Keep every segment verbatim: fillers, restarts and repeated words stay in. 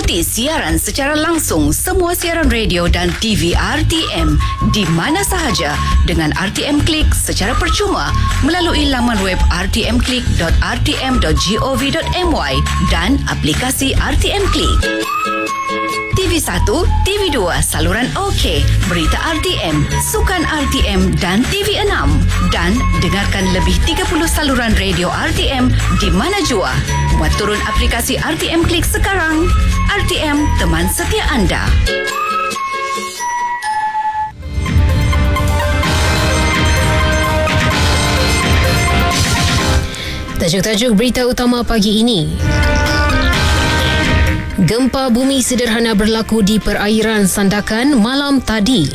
Ikuti siaran secara langsung semua siaran radio dan T V R T M di mana sahaja dengan R T M Click secara percuma melalui laman web r t m click dot r t m dot gov dot m y dan aplikasi R T M Click. T V satu, T V dua, saluran OK, berita R T M, sukan R T M dan T V enam. Dan dengarkan lebih tiga puluh saluran radio R T M di mana jua. Muat turun aplikasi R T M Click sekarang. R T M, teman setia anda. Tajuk-tajuk berita utama pagi ini. Gempa bumi sederhana berlaku di perairan Sandakan malam tadi.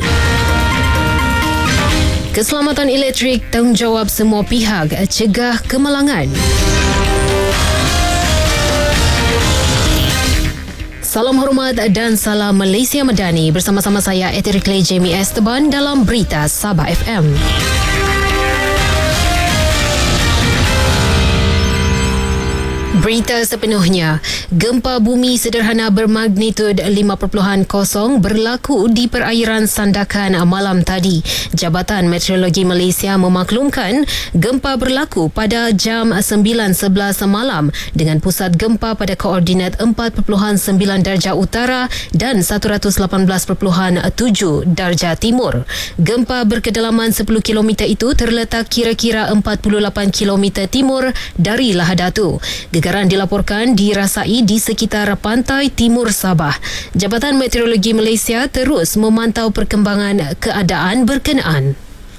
Keselamatan elektrik tanggungjawab semua pihak, cegah kemalangan. Salam hormat dan salam Malaysia Madani, bersama-sama saya Eterik Clay Jamie Esteban dalam Berita Sabah F M. Berita sepenuhnya. Gempa bumi sederhana bermagnitud lima perpuluhan kosong berlaku di perairan Sandakan malam tadi. Jabatan Meteorologi Malaysia memaklumkan gempa berlaku pada jam sembilan sebelas malam dengan pusat gempa pada koordinat empat perpuluhan sembilan darjah utara dan seratus lapan belas perpuluhan tujuh darjah timur. Gempa berkedalaman sepuluh kilometer itu terletak kira-kira empat puluh lapan kilometer timur dari Lahadatu. Gegaran dilaporkan dirasai di sekitar pantai timur Sabah. Jabatan Meteorologi Malaysia terus memantau perkembangan keadaan berkenaan.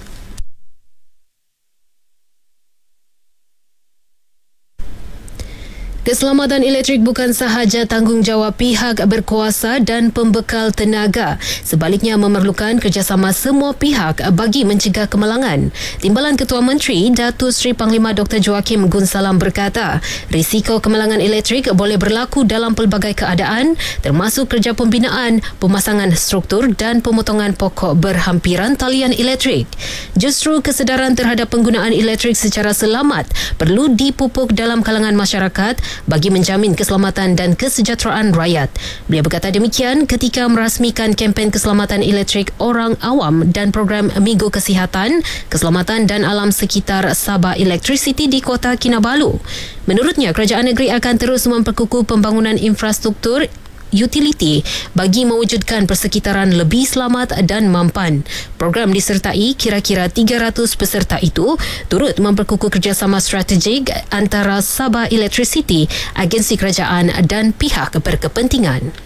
Keselamatan elektrik bukan sahaja tanggungjawab pihak berkuasa dan pembekal tenaga, sebaliknya memerlukan kerjasama semua pihak bagi mencegah kemalangan. Timbalan Ketua Menteri Datuk Seri Panglima Doktor Joakim Gunsalam berkata, risiko kemalangan elektrik boleh berlaku dalam pelbagai keadaan termasuk kerja pembinaan, pemasangan struktur dan pemotongan pokok berhampiran talian elektrik. Justru kesedaran terhadap penggunaan elektrik secara selamat perlu dipupuk dalam kalangan masyarakat bagi menjamin keselamatan dan kesejahteraan rakyat. Beliau berkata demikian ketika merasmikan kempen keselamatan elektrik orang awam dan program Minggu Kesihatan, Keselamatan dan Alam Sekitar Sabah Electricity di Kota Kinabalu. Menurutnya, kerajaan negeri akan terus memperkukuh pembangunan infrastruktur utiliti bagi mewujudkan persekitaran lebih selamat dan mampan. Program disertai kira-kira tiga ratus peserta itu turut memperkukuh kerjasama strategik antara Sabah Electricity, agensi kerajaan dan pihak berkepentingan.